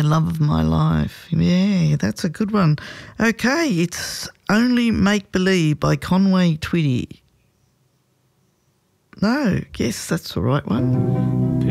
love of my life. Yeah, that's a good one. Okay, it's Only Make Believe by Conway Twitty. No, yes, that's the right one.